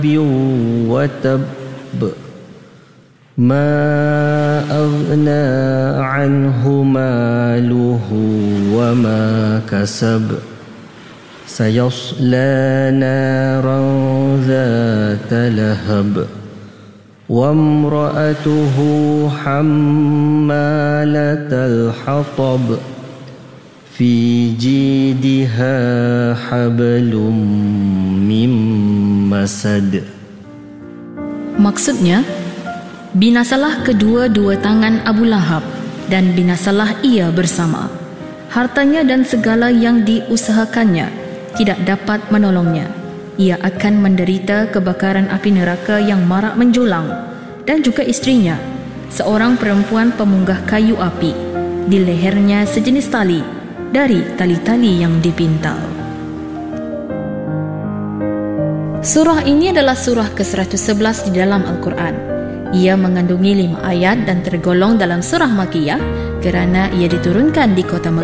وتب ما أغنى عنه ماله وما كسب سيصلى نارا ذات لهب وامرأته حمالة الحطب في جيدها حبل من مسد. Maksudnya, binasalah kedua-dua tangan Abu Lahab dan binasalah ia bersama. Hartanya dan segala yang diusahakannya tidak dapat menolongnya. Ia akan menderita kebakaran api neraka yang marak menjulang, dan juga istrinya, seorang perempuan pemunggah kayu api. Di lehernya sejenis tali dari tali-tali yang dipintal. Surah ini adalah surah ke-111 di dalam Al-Quran. Ia mengandungi 5 ayat dan tergolong dalam surah Makkiyah kerana ia diturunkan di kota Mekah.